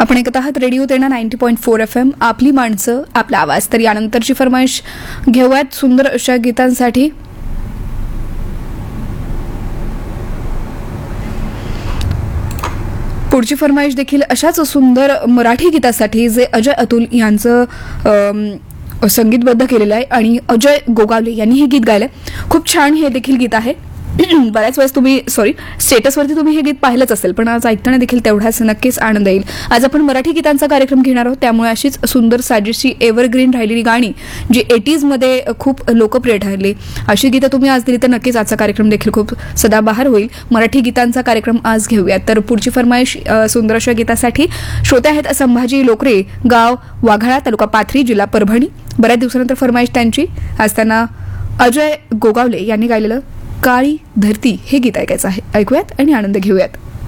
आपण ऐकत आहात रेडिओ तेणा 90.4 FM, आपली माणसं आपला आवाज. तर यानंतरची फरमाईश घेऊयात सुंदर अशा गीतांसाठी. पुढची फरमाईश देखील अशाच सुंदर मराठी गीतासाठी जे अजय अतुल यांचं संगीतबद्ध केलेलं आहे आणि अजय गोगावले यांनी हे गीत गायलंय. खूप छान हे देखील गीत आहे. बऱ्याच वेळेस तुम्ही स्टेटसवरती तुम्ही हे गीत पाहिलंच असेल, पण आज ऐकताना देखील तेवढाच नक्कीच आनंद येईल. आज आपण मराठी गीतांचा कार्यक्रम घेणार आहोत, त्यामुळे अशीच सुंदर साजेशी एव्हरग्रीन राहिलेली गाणी जी 80s मध्ये खूप लोकप्रिय ठरली, अशी गीतं तुम्ही आज दिली तर नक्कीच आजचा कार्यक्रम देखील खूप सदाबहार होईल. मराठी गीतांचा कार्यक्रम आज घेऊयात. तर पुढची फरमाईश सुंदर अशा गीतासाठी श्रोते आहेत संभाजी लोकरे, गाव वाघाळा, तालुका पाथरी, जिल्हा परभणी. बऱ्याच दिवसानंतर फरमाईश त्यांची. आज त्यांना अजय गोगावले यांनी गायलेलं काळी धरती हे गीत ऐकायचं आहे. ऐकूयात आणि आनंद घेऊयात.